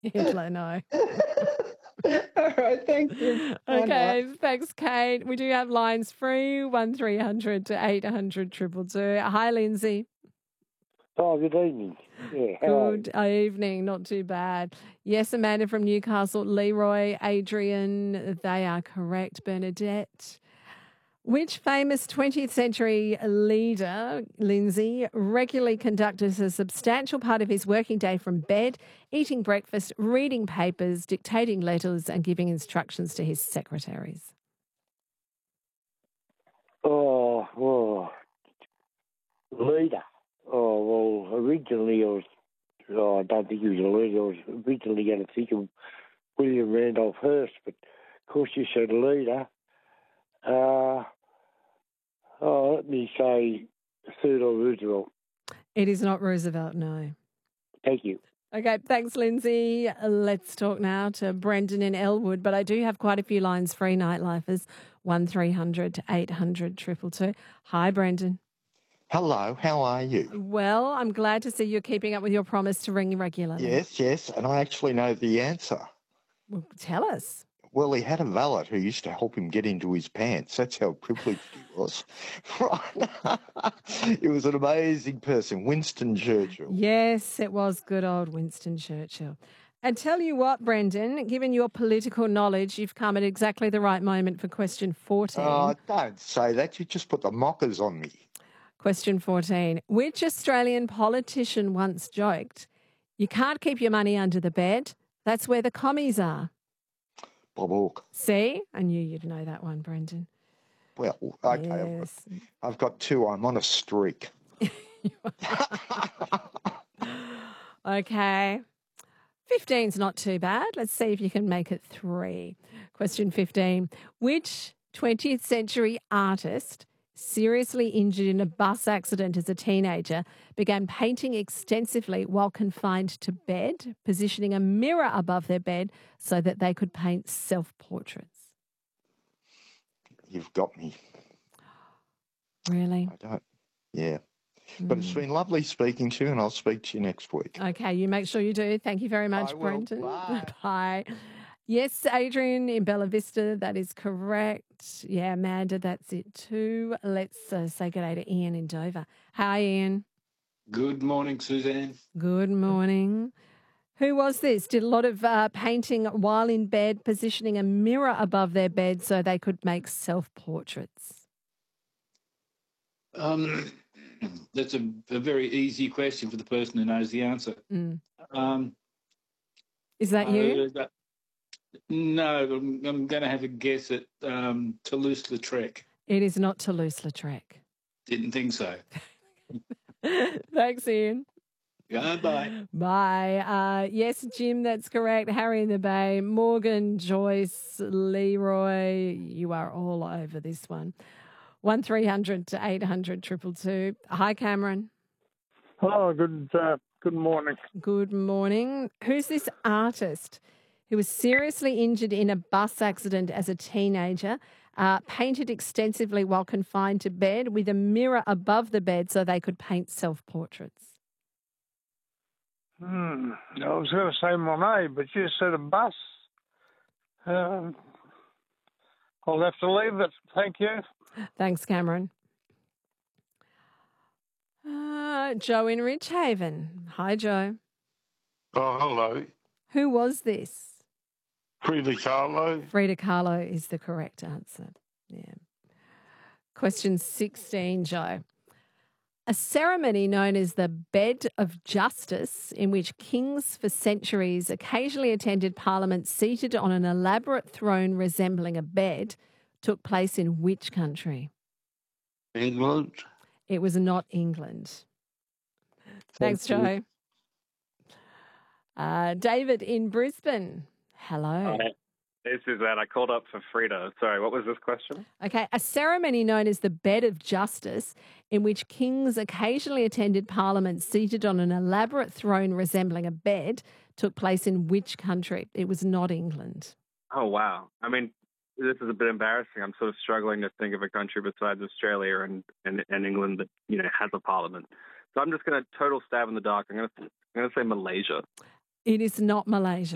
Hitler, no. All right, thank you. Okay, thanks, Kate. We do have lines free, 1300 to 800 222. Hi, Lindsay. Oh, good evening. Yeah, how are you? Good evening. Not too bad. Yes, Amanda from Newcastle. Leroy, Adrian, they are correct. Bernadette. Which famous 20th century leader, Lindsay, regularly conducted a substantial part of his working day from bed, eating breakfast, reading papers, dictating letters, and giving instructions to his secretaries? Oh, leader. Oh, well, originally I don't think he was a leader. I was originally going to think of William Randolph Hearst, but of course you said leader. Let me say Theodore Roosevelt. It is not Roosevelt, no. Thank you. Okay, thanks, Lindsay. Let's talk now to Brendan in Elwood, but I do have quite a few lines free, Nightlifers, 1300 to 800 222. Hi, Brendan. Hello, how are you? Well, I'm glad to see you're keeping up with your promise to ring regularly. Yes, and I actually know the answer. Well, tell us. Well, he had a valet who used to help him get into his pants. That's how privileged he was. Right. He was an amazing person, Winston Churchill. Yes, it was good old Winston Churchill. And tell you what, Brendan, given your political knowledge, you've come at exactly the right moment for question 14. Oh, don't say that. You just put the mockers on me. Question 14. Which Australian politician once joked, "You can't keep your money under the bed. That's where the commies are"? Bob Hawke. See? I knew you'd know that one, Brendan. Well, okay. Yes. I've got two. I'm on a streak. Okay. 15's not too bad. Let's see if you can make it 3. Question 15. Which 20th century artist, seriously injured in a bus accident as a teenager, began painting extensively while confined to bed, positioning a mirror above their bed so that they could paint self-portraits? You've got me. Really? I don't. Yeah. But it's been lovely speaking to you, and I'll speak to you next week. Okay, you make sure you do. Thank you very much, Brendan. Bye. Bye. Yes, Adrian in Bella Vista, that is correct. Yeah, Amanda, that's it too. Let's say good day to Ian in Dover. Hi, Ian. Good morning, Suzanne. Good morning. Who was this? Did a lot of painting while in bed, positioning a mirror above their bed so they could make self-portraits. That's a very easy question for the person who knows the answer. Is that you? No, I'm going to have a guess at Toulouse-Lautrec. It is not Toulouse-Lautrec. Didn't think so. Thanks, Ian. Bye. Bye. Yes, Jim, that's correct. Harry in the Bay, Morgan, Joyce, Leroy, you are all over this one. 1300 to 800 222. Hi, Cameron. Hello, good morning. Good morning. Who's this artist who was seriously injured in a bus accident as a teenager, painted extensively while confined to bed with a mirror above the bed so they could paint self-portraits? I was going to say Monet, but you said a bus. I'll have to leave it. Thank you. Thanks, Cameron. Joe in Ridgehaven. Hi, Joe. Oh, hello. Who was this? Frida Kahlo. Frida Kahlo is the correct answer. Yeah. Question 16, Joe. A ceremony known as the Bed of Justice, in which kings for centuries occasionally attended Parliament seated on an elaborate throne resembling a bed, took place in which country? England. It was not England. Thanks, Joe. David in Brisbane. Hello. Hi. This is that. I called up for Frida. Sorry, what was this question? Okay, a ceremony known as the Bed of Justice, in which kings occasionally attended Parliament seated on an elaborate throne resembling a bed, took place in which country? It was not England. Oh, wow. I mean, this is a bit embarrassing. I'm sort of struggling to think of a country besides Australia and England that, has a parliament. So I'm just going to total stab in the dark. I'm going to say Malaysia. It is not Malaysia.